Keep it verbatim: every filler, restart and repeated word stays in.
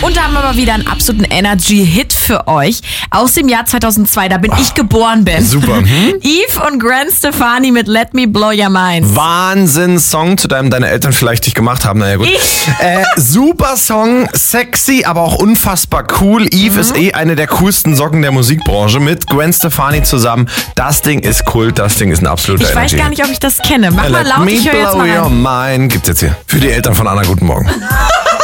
Und da haben wir mal wieder einen absoluten Energy-Hit für euch. Aus dem Jahr zweitausendzwei, da bin oh, ich geboren, Ben. Super. Hm? Yves und Gwen Stefani mit Let Me Blow Your Mind. Wahnsinn-Song, zu deinem deine Eltern vielleicht dich gemacht haben. Naja, gut. äh, super Song, sexy, aber auch unfassbar cool. Yves mhm. ist eh eine der coolsten Socken der Musikbranche mit Gwen Stefani zusammen. Das Ding ist Kult, das Ding ist ein absoluter Ich Energy. weiß gar nicht, ob ich das kenne. Mach Let mal laut, me ich höre jetzt blow mal your rein. mind. Gibt's jetzt hier. Für die Eltern von Anna, guten Morgen.